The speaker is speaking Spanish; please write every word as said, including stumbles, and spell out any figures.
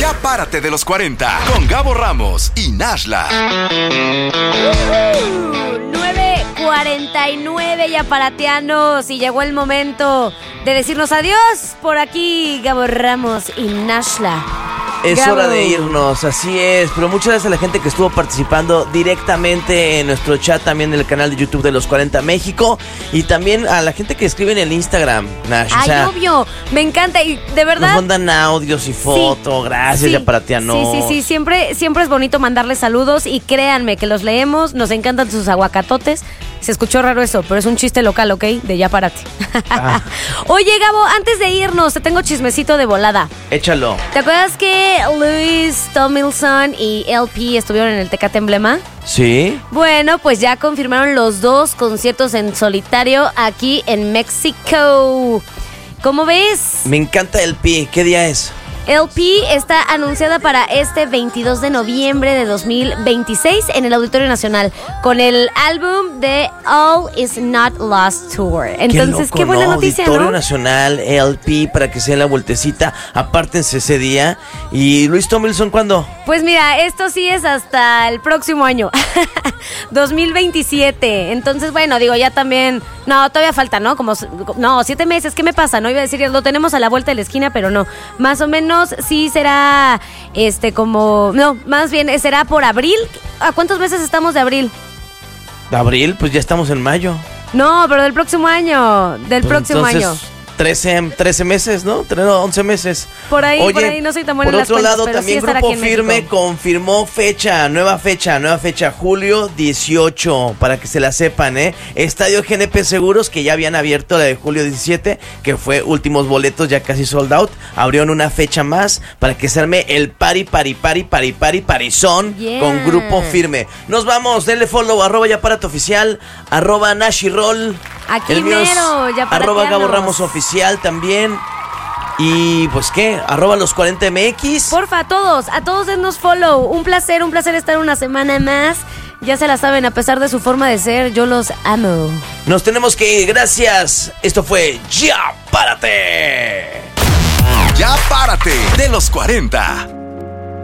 Ya párate de los cuarenta con Gabo Ramos y Nashla. Uh, nueve cuarenta y nueve ya parateanos y llegó el momento de decirnos adiós. Por aquí Gabo Ramos y Nashla. Es Gabo. hora de irnos, así es. Pero muchas gracias a la gente que estuvo participando directamente en nuestro chat, también en el canal de YouTube de Los cuarenta México. Y también a la gente que escribe en el Instagram, Nash. Ay, o sea, obvio, me encanta y de verdad nos mandan audios y fotos, sí, gracias, sí, ya para ti, no. Sí, sí, sí, siempre, siempre es bonito mandarles saludos y créanme que los leemos, nos encantan sus aguacatotes. Se escuchó raro eso, pero es un chiste local, ¿ok? De ya párate. Ah. Oye, Gabo, antes de irnos, te tengo chismecito de volada. Échalo. ¿Te acuerdas que Louis Tomlinson y L P estuvieron en el Tecate Emblema? Sí. Bueno, pues ya confirmaron los dos conciertos en solitario aquí en México. ¿Cómo ves? Me encanta el pie. ¿Qué día es? L P está anunciada para este veintidós de noviembre de dos mil veintiséis en el Auditorio Nacional con el álbum de All Is Not Lost Tour. Entonces, qué, qué buena ¿no? noticia, Auditorio ¿no? Nacional, L P, para que se den la vueltecita. Apártense ese día. ¿Y Luis Tomlinson cuándo? Pues mira, esto sí es hasta el próximo año, dos mil veintisiete. Entonces, bueno, digo, ya también... No, todavía falta, ¿no? Como, no, siete meses, ¿qué me pasa? No iba a decir, lo tenemos a la vuelta de la esquina, pero no. Más o menos sí será, este, como... No, más bien, será por abril. ¿A cuántos meses estamos de abril? ¿De abril? Pues ya estamos en mayo. No, pero del próximo año, del Pues próximo entonces, año. trece, trece meses, ¿no? No, once meses. Por ahí, Oye, por ahí, no soy tan buena por en las otro cuentas, lado, pero también sí estará Grupo aquí en Firme México. confirmó fecha, nueva fecha, nueva fecha, julio dieciocho, para que se la sepan, ¿eh? Estadio G N P Seguros, que ya habían abierto la de julio diecisiete, que fue últimos boletos, ya casi sold out, abrieron una fecha más para que se arme el pari, pari, pari, pari, pari, parizón, Yeah. con Grupo Firme. Nos vamos, denle follow, arroba ya para tu oficial, arroba Nashirol. Aquí El mío es mero, ya para arroba Gabo Ramos Oficial también. Y pues qué, arroba los cuarenta M X. Porfa, a todos, a todos denos follow. Un placer, un placer estar una semana más. Ya se la saben, a pesar de su forma de ser, yo los amo. Nos tenemos que ir, gracias. Esto fue Ya Párate. Ya párate de los cuarenta.